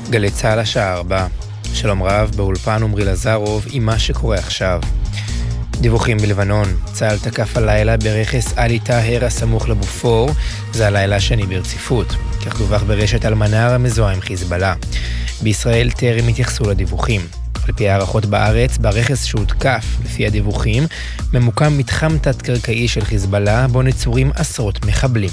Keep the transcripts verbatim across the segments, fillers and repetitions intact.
גלי צהל השעה ארבע. שלום רב, באולפן עמרי לזרוב עם מה שקורה עכשיו. דיווחים בלבנון, צהל תקף הלילה ברכס עלי טאהר הסמוך לבופור, זה הלילה שני ברציפות. כך דווח ברשת אלמנאר המזוהה עם חיזבאללה. בישראל טרם התייחסו לדיווחים. על פי הערכות בארץ, ברכס שהותקף, לפי הדיווחים, ממוקם מתחם תת-קרקעי של חיזבאללה, בו נצורים עשרות מחבלים.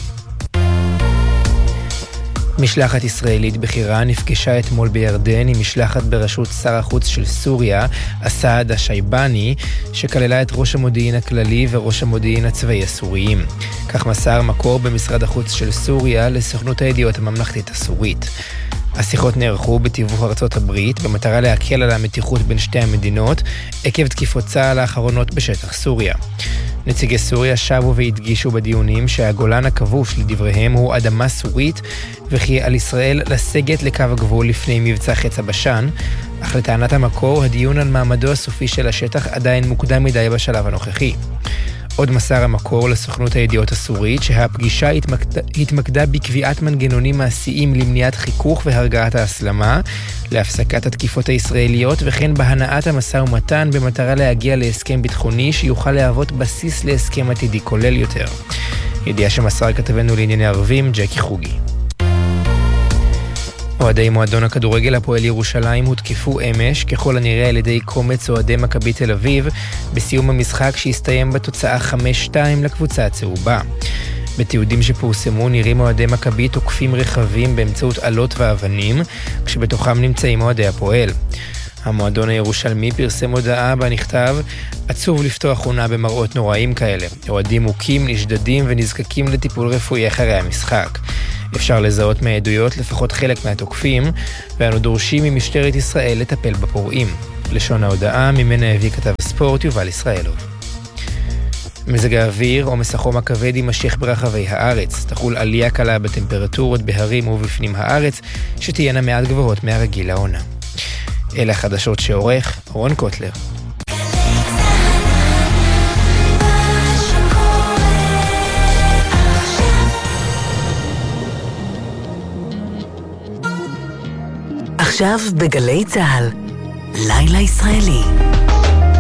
משלחת ישראלית בכירה נפגשה אתמול בירדן עם משלחת בראשות שר החוץ של סוריה, אסעד השייבני, שכללה את ראש המודיעין הכללי וראש המודיעין הצבאי הסוריים. כך מסר מקור במשרד החוץ של סוריה לסוכנות הידיעות הממלכתית הסורית. השיחות נערכו בתיווך ארצות הברית במטרה להקל על המתיחות בין שתי המדינות עקב תקיפות צה"ל האחרונות בשטח סוריה. נציגי סוריה שבו והדגישו בדיונים שהגולן הכבוש לדבריהם הוא אדמה סורית וכי על ישראל לסגת לקו הגבול לפני מבצע חץ הבשן, אך לטענת המקור הדיון על מעמדו הסופי של השטח עדיין מוקדם מדי בשלב הנוכחי. עוד מסר המקור לסוכנות הידיעות הסורית שהפגישה התמקד... התמקדה בקביעת מנגנונים מעשיים למניעת חיכוך והרגעת ההסלמה, להפסקת התקיפות הישראליות וכן בהנעת המשא ומתן במטרה להגיע להסכם ביטחוני שיוכל להוות בסיס להסכם עתידי כולל יותר. ידיעה שמסר כתבנו לענייני ערבים ג'קי חוגי. אוהדי מועדון הכדורגל הפועל ירושלים הותקפו אמש ככל הנראה על ידי קומץ אוהדי מכבי תל אביב בסיום המשחק שהסתיים בתוצאה חמש שתיים לקבוצה הצהובה. בתיעודים שפורסמו נראים אוהדי מכבי תוקפים רכבים באמצעות עלות ואבנים, כשבתוכם נמצאים אוהדי הפועל. המועדון הירושלמי פרסם הודעה בה נכתב: עצוב לפתוח עונה במראות נוראים כאלה. אוהדים מוכים, נשדדים ונזקקים לטיפול רפואי אחרי המשחק. אפשר לזהות מהעדויות לפחות חלק מהתוקפים, ואנו דורשים ממשטרת ישראל לטפל בפורעים. לשון ההודעה ממנה הביא כתב ספורט יובל ישראלוב. מזג האוויר, עומס החום הכבד יימשך ברחבי הארץ. תחול עלייה קלה בטמפרטורות בהרים ובפנים הארץ, שתהיינה מעט גבוהות מהרגיל לעונה. אלה החדשות שעורך רון קוטלר. עכשיו בגלי צהל, לילה ישראלי.